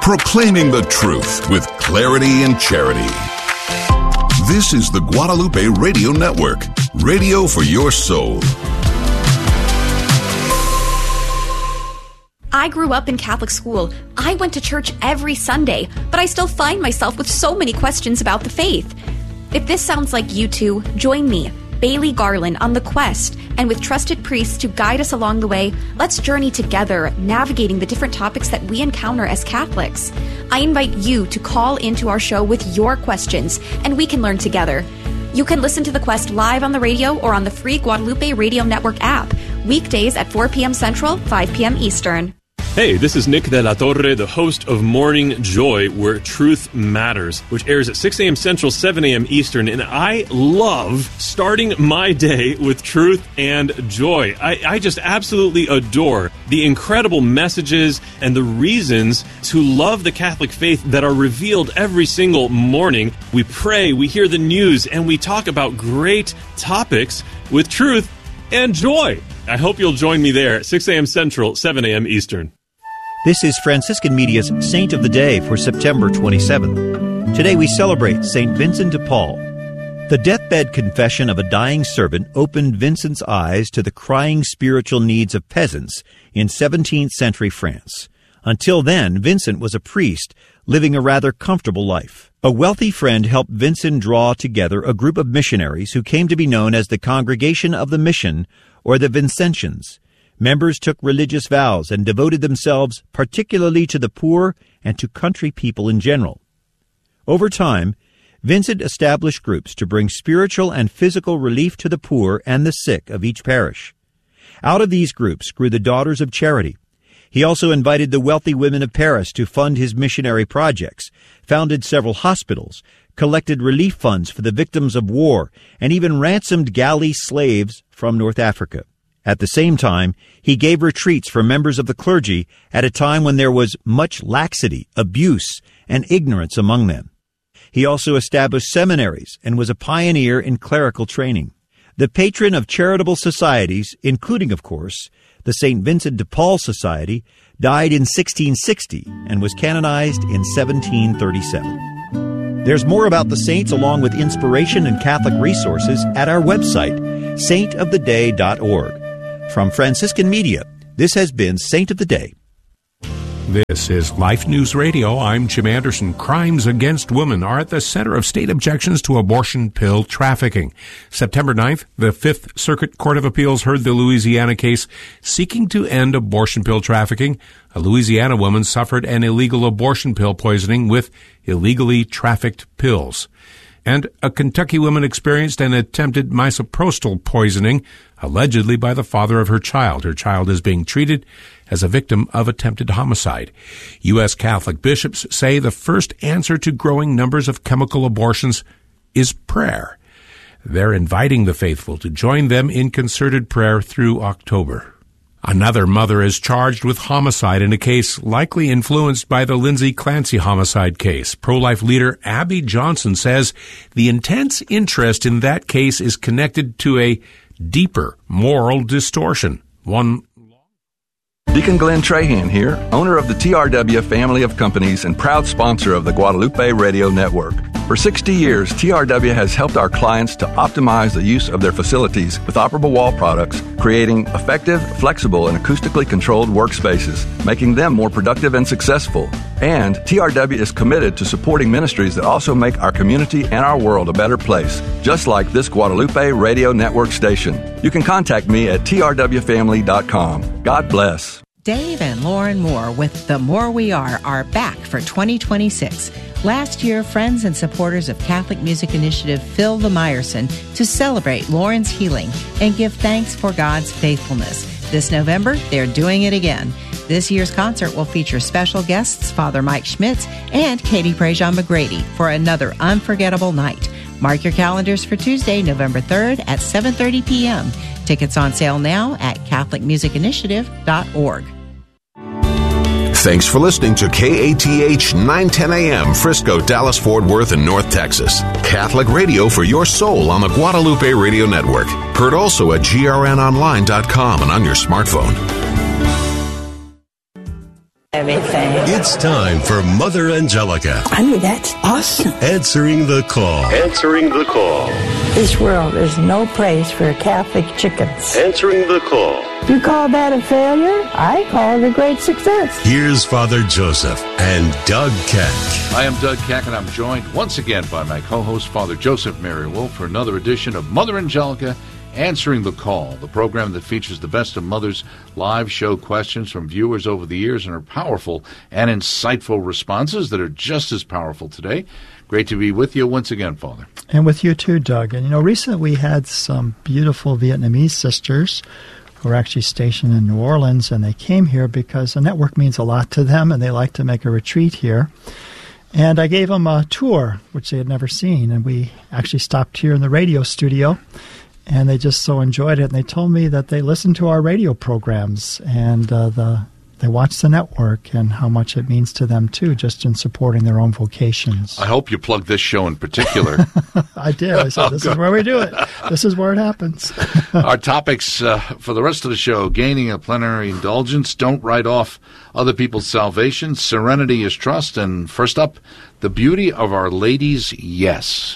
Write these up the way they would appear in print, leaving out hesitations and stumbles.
proclaiming the truth with clarity and charity. This is the Guadalupe Radio Network, radio for your soul. I grew up in Catholic school. I went to church every Sunday, but I still find myself with so many questions about the faith. If this sounds like you two, join me, Bailey Garland, on the quest, and with trusted priests to guide us along the way, let's journey together, navigating the different topics that we encounter as Catholics. I invite you to call into our show with your questions, and we can learn together. You can listen to The Quest live on the radio or on the free Guadalupe Radio Network app, weekdays at 4 p.m. Central, 5 p.m. Eastern. Hey, this is Nick de la Torre, the host of Morning Joy, where truth matters, which airs at 6 a.m. Central, 7 a.m. Eastern, and I love starting my day with truth and joy. I just absolutely adore the incredible messages and the reasons to love the Catholic faith that are revealed every single morning. We pray, we hear the news, and we talk about great topics with truth and joy. I hope you'll join me there at 6 a.m. Central, 7 a.m. Eastern. This is Franciscan Media's Saint of the Day for September 27th. Today we celebrate St. Vincent de Paul. The deathbed confession of a dying servant opened Vincent's eyes to the crying spiritual needs of peasants in 17th century France. Until then, Vincent was a priest living a rather comfortable life. A wealthy friend helped Vincent draw together a group of missionaries who came to be known as the Congregation of the Mission, or the Vincentians. Members took religious vows and devoted themselves particularly to the poor and to country people in general. Over time, Vincent established groups to bring spiritual and physical relief to the poor and the sick of each parish. Out of these groups grew the Daughters of Charity. He also invited the wealthy women of Paris to fund his missionary projects, founded several hospitals, collected relief funds for the victims of war, and even ransomed galley slaves from North Africa. At the same time, he gave retreats for members of the clergy at a time when there was much laxity, abuse, and ignorance among them. He also established seminaries and was a pioneer in clerical training. The patron of charitable societies, including, of course, the St. Vincent de Paul Society, died in 1660 and was canonized in 1737. There's more about the saints along with inspiration and Catholic resources at our website, saintoftheday.org. From Franciscan Media, this has been Saint of the Day. This is Life News Radio. I'm Jim Anderson. Crimes against women are at the center of state objections to abortion pill trafficking. September 9th, the Fifth Circuit Court of Appeals heard the Louisiana case seeking to end abortion pill trafficking. A Louisiana woman suffered an illegal abortion pill poisoning with illegally trafficked pills. And a Kentucky woman experienced an attempted misoprostol poisoning, allegedly by the father of her child. Her child is being treated as a victim of attempted homicide. U.S. Catholic bishops say the first answer to growing numbers of chemical abortions is prayer. They're inviting the faithful to join them in concerted prayer through October. Another mother is charged with homicide in a case likely influenced by the Lindsay Clancy homicide case. Pro-life leader Abby Johnson says the intense interest in that case is connected to a deeper moral distortion. Deacon Glenn Trahan here, owner of the TRW family of companies and proud sponsor of the Guadalupe Radio Network. For 60 years, TRW has helped our clients to optimize the use of their facilities with operable wall products, creating effective, flexible, and acoustically controlled workspaces, making them more productive and successful. And TRW is committed to supporting ministries that also make our community and our world a better place, just like this Guadalupe Radio Network station. You can contact me at trwfamily.com. God bless. Dave and Lauren Moore with The More We Are back for 2026. Last year, friends and supporters of Catholic Music Initiative filled the Meyerson to celebrate Lauren's healing and give thanks for God's faithfulness. This November, they're doing it again. This year's concert will feature special guests Father Mike Schmitz and Katie Prejean McGrady for another unforgettable night. Mark your calendars for Tuesday, November 3rd at 7:30 p.m. Tickets on sale now at CatholicMusicInitiative.org. Thanks for listening to KATH 910 AM, Frisco, Dallas, Fort Worth, and North Texas. Catholic radio for your soul on the Guadalupe Radio Network. Heard also at grnonline.com and on your smartphone. everything. It's time for Mother Angelica. I mean, that's awesome. Answering the call. Answering the call. This world is no place for Catholic chickens. Answering the call. You call that a failure? I call it a great success. Here's Father Joseph and Doug Keck. I am Doug Keck, and I'm joined once again by my co-host, Father Joseph Mary Wolf, for another edition of Mother Angelica, Answering the Call, the program that features the best of Mother's live show questions from viewers over the years and her powerful and insightful responses that are just as powerful today. Great to be with you once again, Father. And with you too, Doug. And, recently we had some beautiful Vietnamese sisters who are actually stationed in New Orleans, and they came here because the network means a lot to them, and they like to make a retreat here. And I gave them a tour, which they had never seen, and we actually stopped here in the radio studio, and they just so enjoyed it. And they told me that they listened to our radio programs, and they watch the network and how much it means to them, too, just in supporting their own vocations. I hope you plugged this show in particular. I did. I said, this is where we do it. This is where it happens. Our topics for the rest of the show: gaining a plenary indulgence, don't write off other people's salvation, serenity is trust, and first up, the beauty of Our Lady's yes.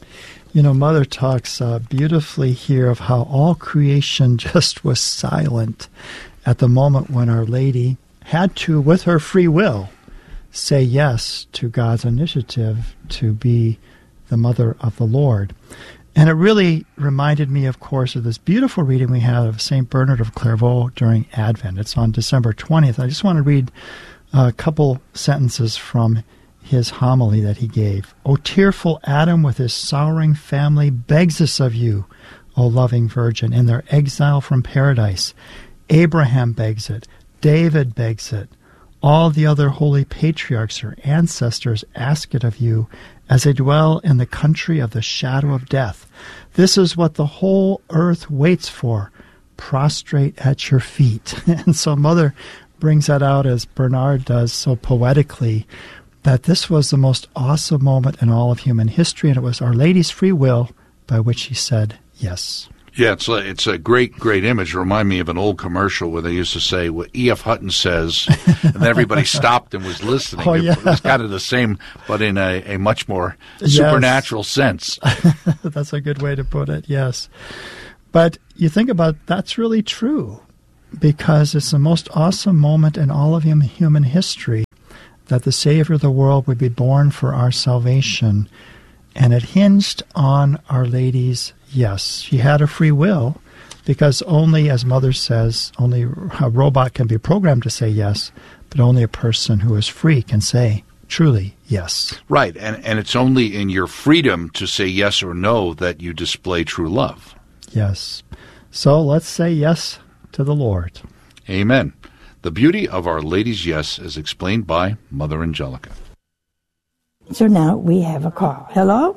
Mother talks beautifully here of how all creation just was silent at the moment when Our Lady had to, with her free will, say yes to God's initiative to be the mother of the Lord. And it really reminded me, of course, of this beautiful reading we had of St. Bernard of Clairvaux during Advent. It's on December 20th. I just want to read a couple sentences from his homily that he gave. O tearful Adam with his sorrowing family begs this of you, O loving Virgin, in their exile from paradise. Abraham begs it. David begs it. All the other holy patriarchs or ancestors ask it of you as they dwell in the country of the shadow of death. This is what the whole earth waits for, prostrate at your feet. And so Mother brings that out, as Bernard does so poetically, that this was the most awesome moment in all of human history, and it was Our Lady's free will by which she said yes. Yeah, it's a great image. Remind me of an old commercial where they used to say what E.F. Hutton says, and then everybody stopped and was listening. Oh, yeah. It was kind of the same, but in a much more supernatural sense. That's a good way to put it, yes. But you think about that's really true, because it's the most awesome moment in all of human history that the Savior of the world would be born for our salvation, and it hinged on Our Lady's yes. She had a free will, because only, as Mother says, only a robot can be programmed to say yes, but only a person who is free can say truly yes. Right, and it's only in your freedom to say yes or no that you display true love. Yes. So let's say yes to the Lord. Amen. The beauty of Our Lady's yes is explained by Mother Angelica. So now we have a call. Hello?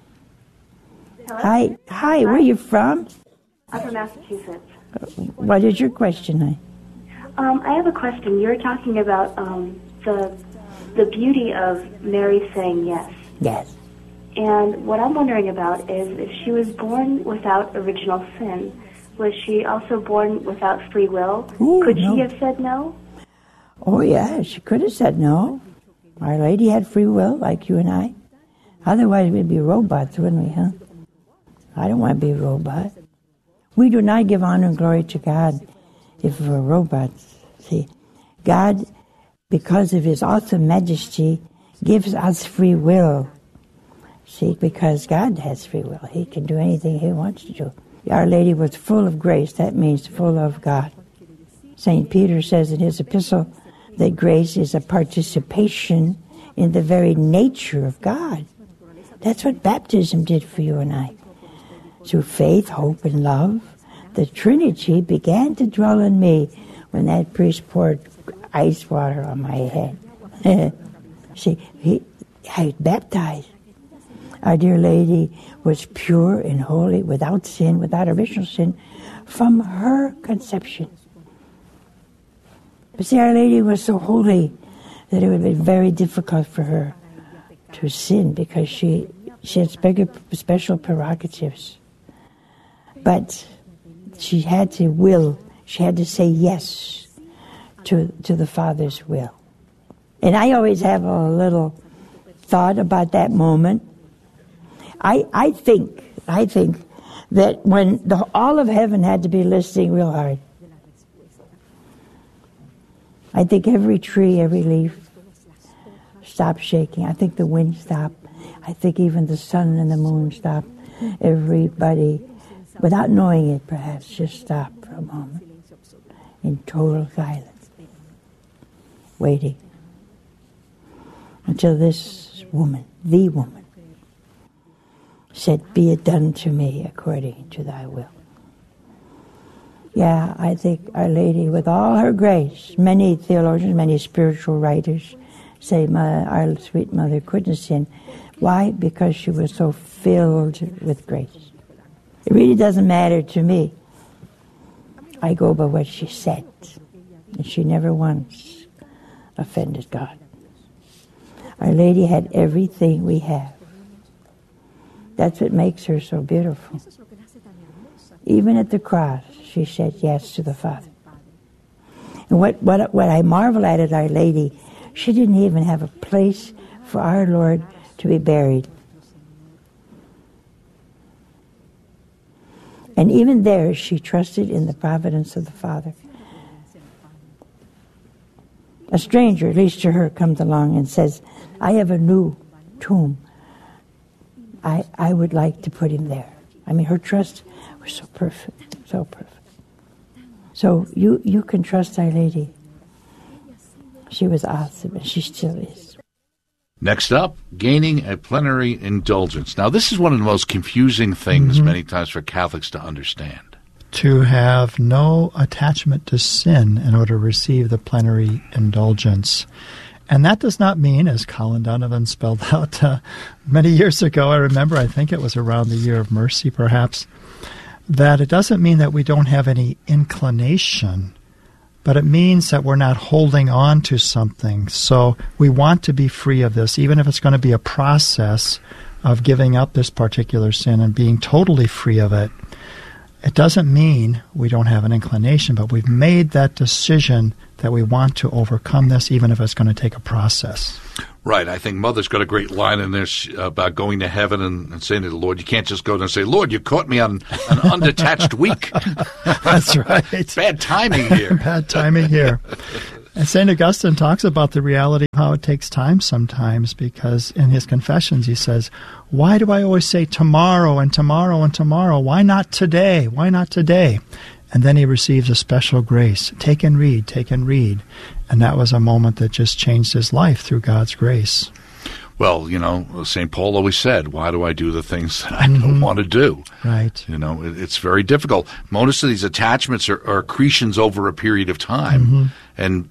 Hi, where are you from? I'm from Massachusetts. What is your question? I have a question. You were talking about the beauty of Mary saying yes. Yes. And what I'm wondering about is, if she was born without original sin, was she also born without free will? Could she have said no? Oh, yeah, she could have said no. Our Lady had free will, like you and I. Otherwise, we'd be robots, wouldn't we, huh? I don't want to be a robot. We do not give honor and glory to God if we're robots. See, God, because of His awesome majesty, gives us free will. See, because God has free will. He can do anything He wants to do. Our Lady was full of grace. That means full of God. St. Peter says in his epistle that grace is a participation in the very nature of God. That's what baptism did for you and I. Through faith, hope, and love, the Trinity began to dwell in me when that priest poured ice water on my head. See, I was baptized. Our dear Lady was pure and holy, without sin, without original sin, from her conception. But see, Our Lady was so holy that it would be very difficult for her to sin, because she had special prerogatives. But she had to will, she had to say yes to the Father's will. And I always have a little thought about that moment. I think that when all of heaven had to be listening real hard, I think every tree, every leaf stopped shaking. I think the wind stopped. I think even the sun and the moon stopped. Everybody, without knowing it perhaps, just stopped for a moment in total silence, waiting until this woman, the woman, said, "Be it done to me according to thy will." Yeah, I think Our Lady, with all her grace, many theologians, many spiritual writers say our sweet mother couldn't sin. Why? Because she was so filled with grace. It really doesn't matter to me. I go by what she said, and she never once offended God. Our Lady had everything we have. That's what makes her so beautiful. Even at the cross, she said yes to the Father. And what I marvel at Our Lady, she didn't even have a place for our Lord to be buried. And even there, she trusted in the providence of the Father. A stranger, at least to her, comes along and says, "I have a new tomb. I would like to put him there." I mean, her trust was so perfect, so perfect. So you can trust Our Lady. She was awesome, and she still is. Next up, gaining a plenary indulgence. Now, this is one of the most confusing things many times for Catholics to understand. To have no attachment to sin in order to receive the plenary indulgence. And that does not mean, as Colin Donovan spelled out many years ago, I think it was around the Year of Mercy perhaps, that it doesn't mean that we don't have any inclination, but it means that we're not holding on to something. So we want to be free of this, even if it's going to be a process of giving up this particular sin and being totally free of it. It doesn't mean we don't have an inclination, but we've made that decision that we want to overcome this, even if it's going to take a process. Right. I think Mother's got a great line in there about going to heaven and saying to the Lord, you can't just go there and say, "Lord, you caught me on an undetached week." That's right. Bad timing here. Bad timing here. And St. Augustine talks about the reality of how it takes time sometimes, because in his Confessions he says, "Why do I always say tomorrow and tomorrow and tomorrow? Why not today? Why not today?" And then he receives a special grace. Take and read, take and read. And that was a moment that just changed his life through God's grace. Well, St. Paul always said, why do I do the things that I don't want to do? Right. It's very difficult. Most of these attachments are accretions over a period of time. And,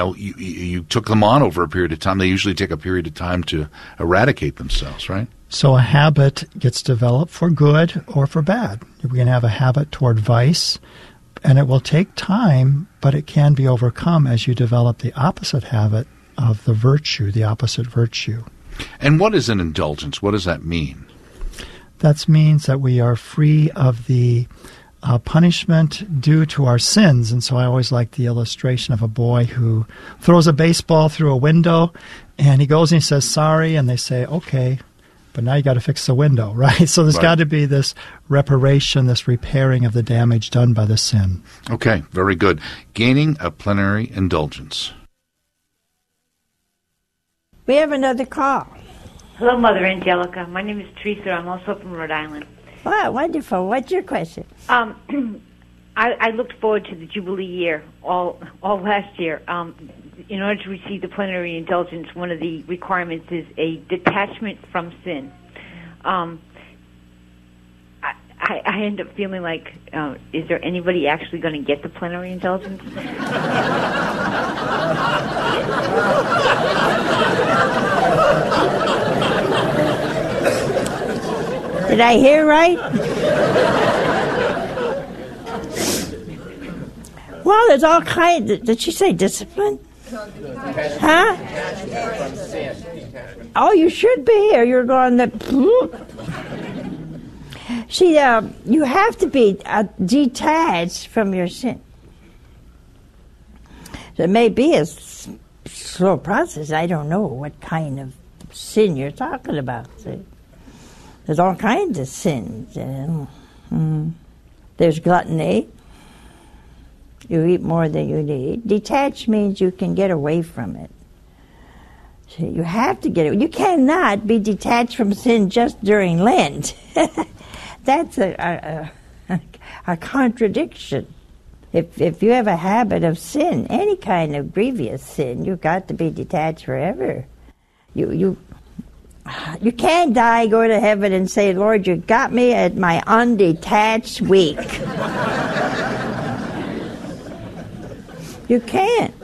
you took them on over a period of time. They usually take a period of time to eradicate themselves, right? So a habit gets developed for good or for bad. We can have a habit toward vice, and it will take time, but it can be overcome as you develop the opposite habit of the virtue, the opposite virtue. And what is an indulgence? What does that mean? That means that we are free of the punishment due to our sins. And so I always like the illustration of a boy who throws a baseball through a window, and he goes and he says, "Sorry," and they say, "Okay, but now you got to fix the window," right? So there's got to be this reparation, this repairing of the damage done by the sin. Okay, very good. Gaining a plenary indulgence. We have another call. Hello, Mother Angelica. My name is Teresa. I'm also from Rhode Island. Wow, wonderful. What's your question? I looked forward to the Jubilee year all last year. In order to receive the plenary indulgence, one of the requirements is a detachment from sin. I end up feeling like, is there anybody actually going to get the plenary indulgence? Did I hear right? Well, there's all kinds. Did she say discipline? Huh? Oh, you should be here. You're going to... See, you have to be detached from your sin. So it may be as slow process. I don't know what kind of sin you're talking about. See? There's all kinds of sins. There's gluttony. You eat more than you need. Detached means you can get away from it. So you have to get it. You cannot be detached from sin just during Lent. That's a contradiction. If you have a habit of sin, any kind of grievous sin, you've got to be detached forever. You can't die, go to heaven, and say, Lord, you got me at my undetached week. You can't.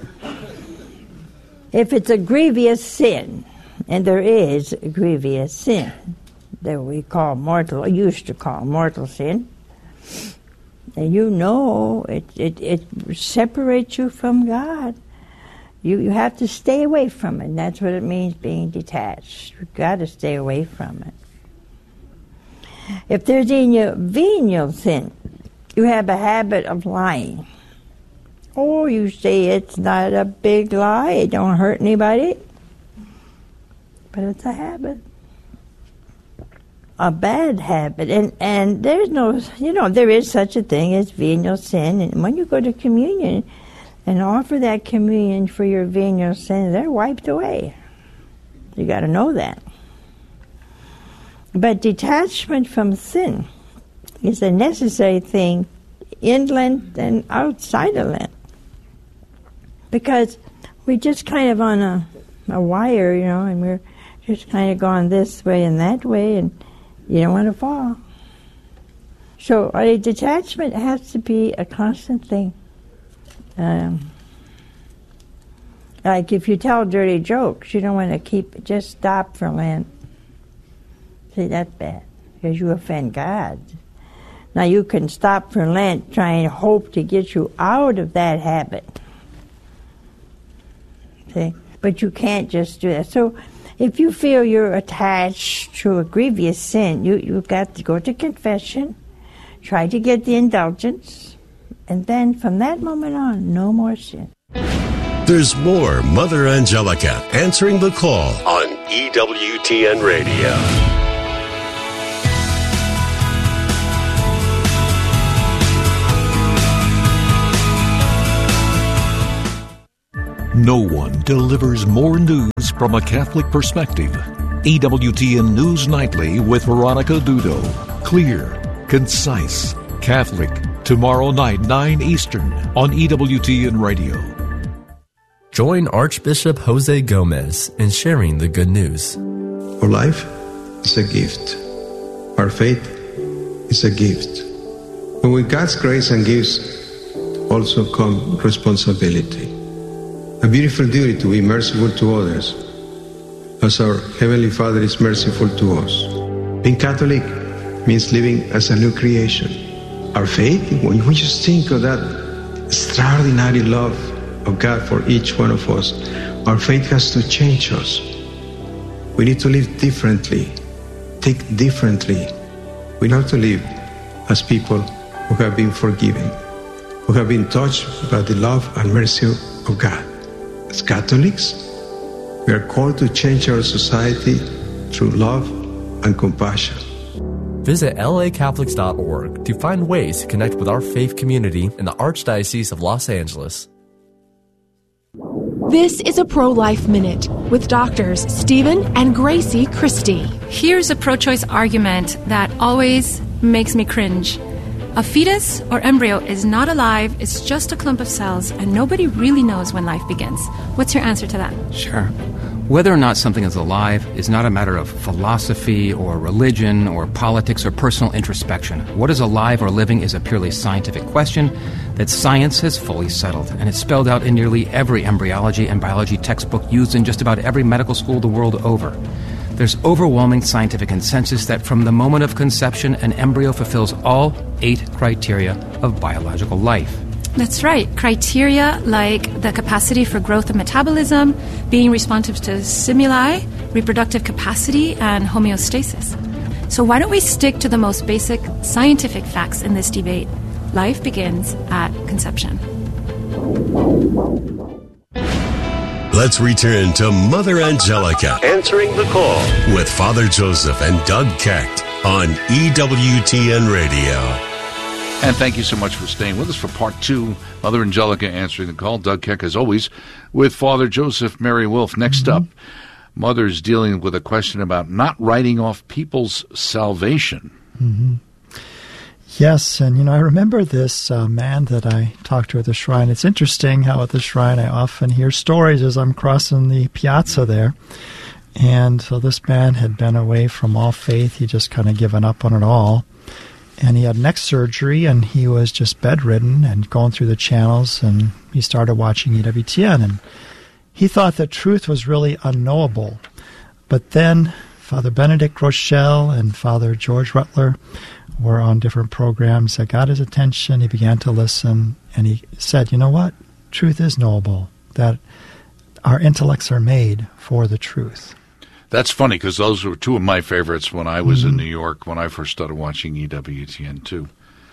If it's a grievous sin, and there is a grievous sin that we call mortal, or used to call mortal sin, and you know it separates you from God. You have to stay away from it. And that's what it means being detached. You've got to stay away from it. If there's any venial sin, you have a habit of lying. Oh, you say it's not a big lie, it don't hurt anybody. But it's a habit. A bad habit. And there's no, there is such a thing as venial sin. And when you go to communion and offer that communion for your venial sins, they're wiped away. You got to know that. But detachment from sin is a necessary thing in Lent and outside of Lent. Because we're just kind of on a wire, and we're just kind of going this way and that way, and you don't want to fall. So a detachment has to be a constant thing. Like if you tell dirty jokes, you don't want to just stop for Lent. See, that's bad, because you offend God. Now you can stop for Lent, try and hope to get you out of that habit. See? But you can't just do that. So if you feel you're attached to a grievous sin, you've got to go to confession, try to get the indulgence, and then from that moment on, no more sin. There's more Mother Angelica answering the call on EWTN Radio. No one delivers more news from a Catholic perspective. EWTN News Nightly with Veronica Dudo. Clear, concise, Catholic. Tomorrow night, 9 Eastern on EWTN Radio. Join Archbishop Jose Gomez in sharing the good news. Our life is a gift. Our faith is a gift. And with God's grace and gifts also come responsibility. A beautiful duty to be merciful to others, as our Heavenly Father is merciful to us. Being Catholic means living as a new creation. Our faith, when we just think of that extraordinary love of God for each one of us, our faith has to change us. We need to live differently, think differently. We have to live as people who have been forgiven, who have been touched by the love and mercy of God. As Catholics, we are called to change our society through love and compassion. Visit lacatholics.org to find ways to connect with our faith community in the Archdiocese of Los Angeles. This is a Pro-Life Minute with doctors Stephen and Gracie Christie. Here's a pro-choice argument that always makes me cringe. A fetus or embryo is not alive, it's just a clump of cells, and nobody really knows when life begins. What's your answer to that? Sure. Whether or not something is alive is not a matter of philosophy or religion or politics or personal introspection. What is alive or living is a purely scientific question that science has fully settled, and it's spelled out in nearly every embryology and biology textbook used in just about every medical school the world over. There's overwhelming scientific consensus that from the moment of conception, an embryo fulfills all 8 criteria of biological life. That's right. Criteria like the capacity for growth and metabolism, being responsive to stimuli, reproductive capacity, and homeostasis. So why don't we stick to the most basic scientific facts in this debate? Life begins at conception. Let's return to Mother Angelica Answering the Call with Father Joseph and Doug Keck on EWTN Radio. And thank you so much for staying with us for part 2, Mother Angelica Answering the Call. Doug Keck, as always, with Father Joseph Mary Wolf. Next up, Mother's dealing with a question about not writing off people's salvation. Yes, and I remember this man that I talked to at the shrine. It's interesting how at the shrine I often hear stories as I'm crossing the piazza there. And so this man had been away from all faith. He just kind of given up on it all. And he had neck surgery, and he was just bedridden and going through the channels, and he started watching EWTN, and he thought that truth was really unknowable. But then Father Benedict Rochelle and Father George Rutler were on different programs that got his attention. He began to listen, and he said, you know what? Truth is knowable, that our intellects are made for the truth. That's funny, because those were two of my favorites when I was in New York, when I first started watching EWTN, too.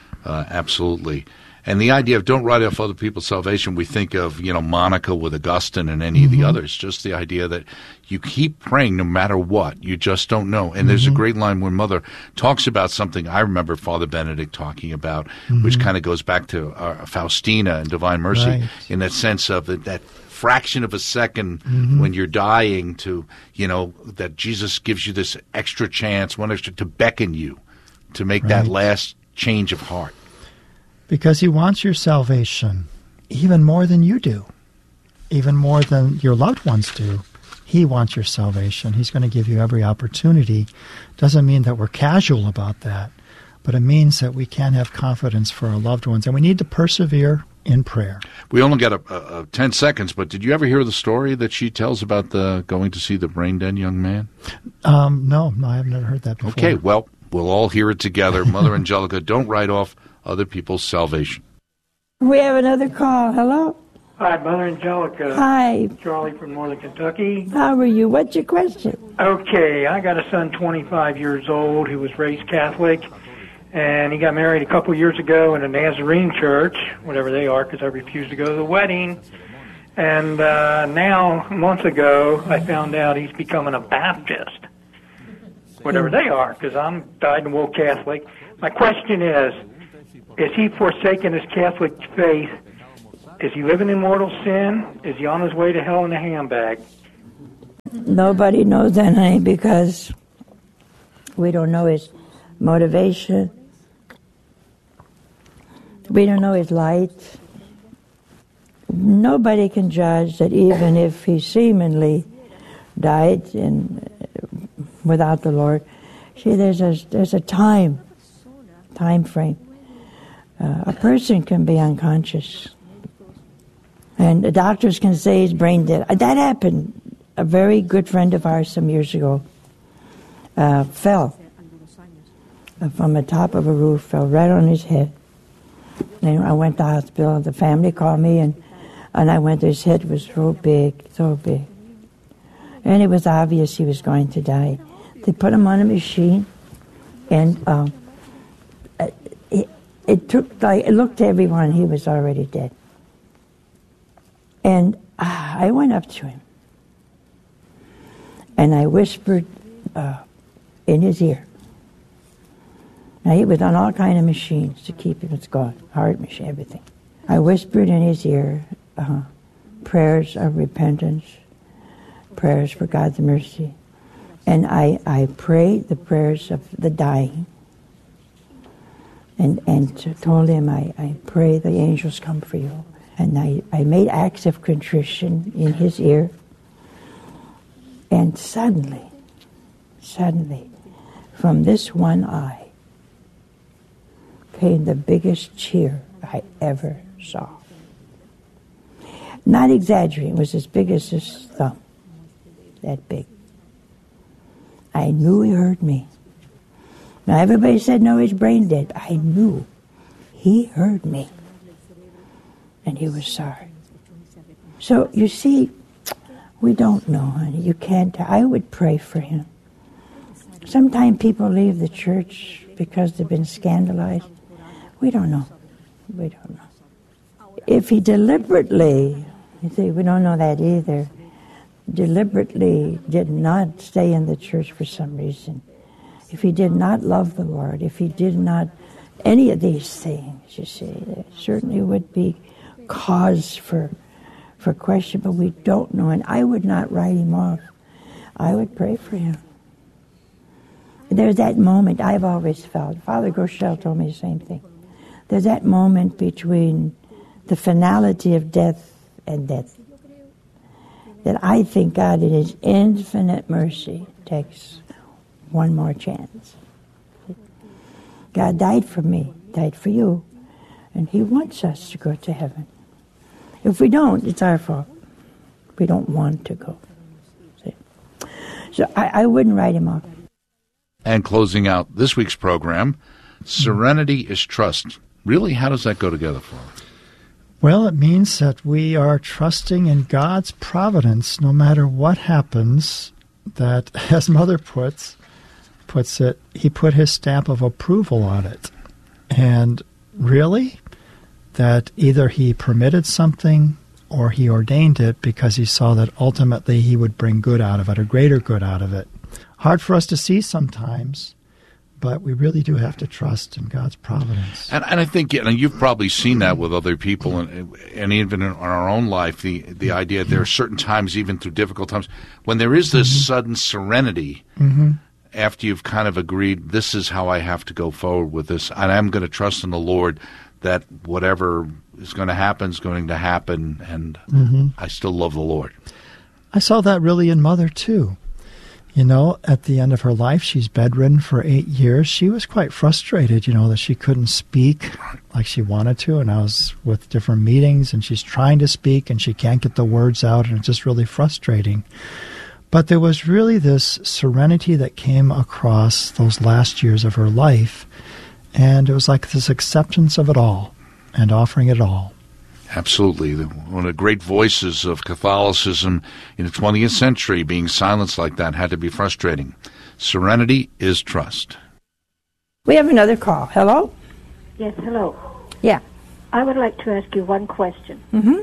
Absolutely. And the idea of don't write off other people's salvation, we think of, Monica with Augustine and any of the others. Just the idea that you keep praying no matter what. You just don't know. And there's a great line when Mother talks about something I remember Father Benedict talking about, which kind of goes back to Faustina and Divine Mercy, in that sense of that fraction of a second when you're dying to, that Jesus gives you this extra chance, one extra, to beckon you to make that last change of heart. Because he wants your salvation even more than you do, even more than your loved ones do. He wants your salvation. He's going to give you every opportunity. Doesn't mean that we're casual about that, but it means that we can have confidence for our loved ones, and we need to persevere in prayer. We only got 10 seconds, but did you ever hear the story that she tells about going to see the brain-dead young man? No, I have never heard that before. Okay, well, we'll all hear it together. Mother Angelica, don't write off other people's salvation. We have another call. Hello? Hi, Mother Angelica. Hi. Charlie from Northern Kentucky. How are you? What's your question? Okay, I got a son 25 years old who was raised Catholic, and he got married a couple years ago in a Nazarene church, whatever they are, because I refused to go to the wedding. And now, months ago, I found out he's becoming a Baptist, whatever they are, because I'm dyed-in-the-wool Catholic. My question is he forsaking his Catholic faith? Is he living in mortal sin? Is he on his way to hell in a handbag? Nobody knows that, honey, because we don't know his motivation. We don't know his light. Nobody can judge that even if he seemingly died without the Lord. See, there's a time frame. A person can be unconscious, and the doctors can say he's brain dead. That happened. A very good friend of ours some years ago fell from the top of a roof, fell right on his head. And I went to the hospital. The family called me, and I went. His head was so big, and it was obvious he was going to die. They put him on a machine, and it looked to everyone he was already dead. And I went up to him, and I whispered in his ear. Now, he was on all kind of machines to keep him going, heart machine, everything. I whispered in his ear prayers of repentance, prayers for God's mercy. And I prayed the prayers of the dying. And told him, I pray the angels come for you. And I made acts of contrition in his ear. And suddenly, from this one eye, came the biggest tear I ever saw. Not exaggerating, it was as big as his thumb. That big. I knew he heard me. Now everybody said, no, he's brain dead. I knew he heard me. And he was sorry. So, you see, we don't know, honey. You can't. I would pray for him. Sometimes people leave the church because they've been scandalized. We don't know. If he deliberately, you see, we don't know that either. deliberately did not stay in the church for some reason, if he did not love the Lord, if he did not any of these things, you see, there certainly would be cause for question, but we don't know. And I would not write him off. I would pray for him. There's that moment I've always felt. Father Groeschel told me the same thing. There's that moment between the finality of death and death that I think God, in his infinite mercy, takes one more chance. God died for me, died for you, and he wants us to go to heaven. If we don't, it's our fault. We don't want to go. See? So I wouldn't write him off. And closing out this week's program, serenity is trust. Really, how does that go together for us? Well, it means that we are trusting in God's providence no matter what happens, that, as Mother puts it, he put his stamp of approval on it. And really, that either he permitted something or he ordained it because he saw that ultimately he would bring good out of it, or greater good out of it. Hard for us to see sometimes, but we really do have to trust in God's providence. And I think, and you've probably seen that with other people, and even in our own life, the idea there are certain times, even through difficult times, when there is this sudden serenity after you've kind of agreed, this is how I have to go forward with this, and I'm going to trust in the Lord that whatever is going to happen is going to happen, and I still love the Lord. I saw that really in Mother, too. You know, at the end of her life, she's bedridden for 8 years. She was quite frustrated, you know, that she couldn't speak like she wanted to. And I was with different meetings, and she's trying to speak, and she can't get the words out, and it's just really frustrating. But there was really this serenity that came across those last years of her life, and it was like this acceptance of it all and offering it all. Absolutely. One of the great voices of Catholicism in the 20th century, being silenced like that, had to be frustrating. Serenity is trust. We have another call. Hello? Yes, hello. Yeah. I would like to ask you one question.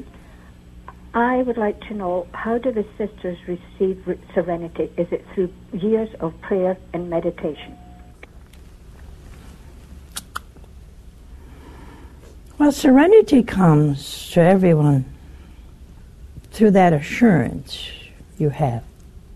I would like to know, how do the sisters receive serenity? Is it through years of prayer and meditation? Well, serenity comes to everyone through that assurance you have